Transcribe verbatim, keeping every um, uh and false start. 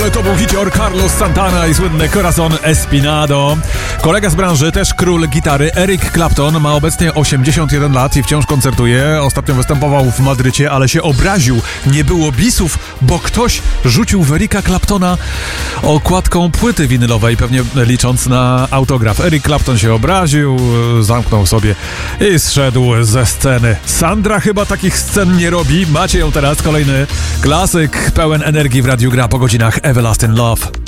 ale to był hicior Carlos Santana i słynny Corazon Espinado. Kolega z branży, też król gitary, Eric Clapton, ma obecnie osiemdziesiąt jeden lat i wciąż koncertuje. Ostatnio występował w Madrycie, ale się obraził. Nie było bisów, bo ktoś rzucił w Erika Claptona okładką płyty winylowej, pewnie licząc na autograf. Eric Clapton się obraził, zamknął sobie i zszedł ze sceny. Sandra chyba takich scen nie robi. Macie ją teraz, kolejny klasyk pełen energii w Radiu Gra po godzinach Everlasting Love.